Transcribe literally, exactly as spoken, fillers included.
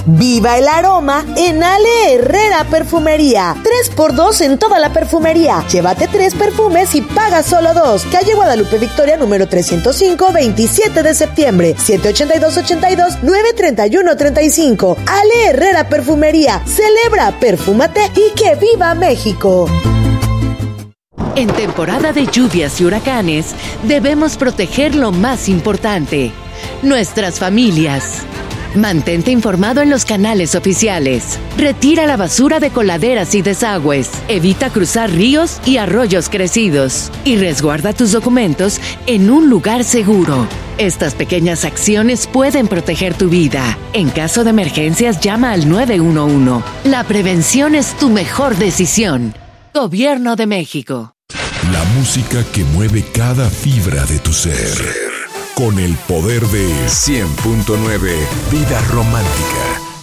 Viva el aroma en Ale Herrera Perfumería. tres por dos en toda la perfumería. Llévate tres perfumes y paga solo dos. Calle Guadalupe Victoria, número trescientos cinco, veintisiete de septiembre. siete ocho dos, ocho dos, nueve tres uno, tres cinco. Ale Herrera Perfumería. Celebra, perfúmate y que viva México. En temporada de lluvias y huracanes, debemos proteger lo más importante: nuestras familias. Mantente informado en los canales oficiales. Retira la basura de coladeras y desagües. Evita cruzar ríos y arroyos crecidos. Y resguarda tus documentos en un lugar seguro. Estas pequeñas acciones pueden proteger tu vida. En caso de emergencias, llama al nueve uno uno. La prevención es tu mejor decisión. Gobierno de México. La música que mueve cada fibra de tu ser. Con el poder de cien punto nueve Vida Romántica.